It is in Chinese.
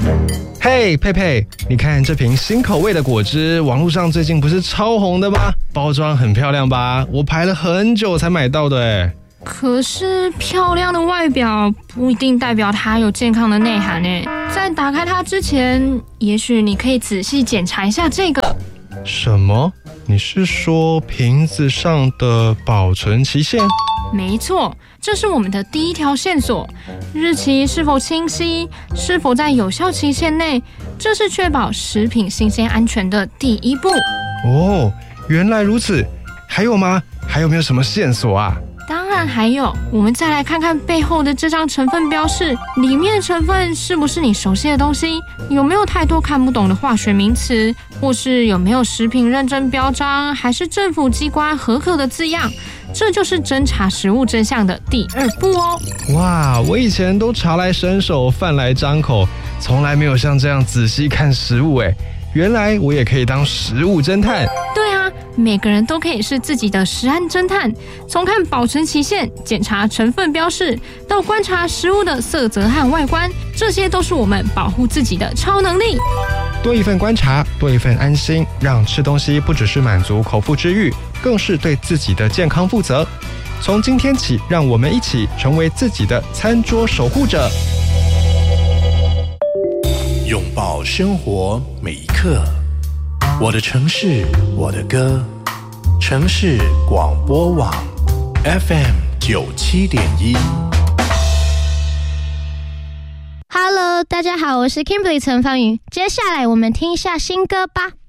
嘿，佩佩，你看这瓶新口味的果汁，网络上最近不是超红的吗？包装很漂亮吧？我排了很久才买到的耶。 可是漂亮的外表不一定代表它有健康的内涵耶。在打开它之前，也许你可以仔细检查一下这个。 什么？你是说瓶子上的保存期限？ 没错，这是我们的第一条线索，日期是否清晰，是否在有效期限内，这是确保食品新鲜安全的第一步。 哦，原来如此。还有吗？还有没有什么线索啊？ 当然还有，我们再来看看背后的这张成分标示，里面的成分是不是你熟悉的东西？有没有太多看不懂的化学名词？或是有没有食品认证标章，还是政府机关核可的字样？这就是侦查食物真相的第二步哦。 哇，我以前都茶来伸手，饭来张口，从来没有像这样仔细看食物耶。原来我也可以当食物侦探。 对啊，每个人都可以是自己的食安侦探，从看保存期限、检查成分标示，到观察食物的色泽和外观，这些都是我们保护自己的超能力。 多一份观察，多一份安心，让吃东西不只是满足口腹之欲，更是对自己的健康负责。从今天起，让我们一起成为自己的餐桌守护者。 拥抱生活每一刻，我的城市，我的歌，城市广播网 FM97.1。 Hello， 大家好，我是 Kimberly 陈芳瑜。接下来我们听一下新歌吧。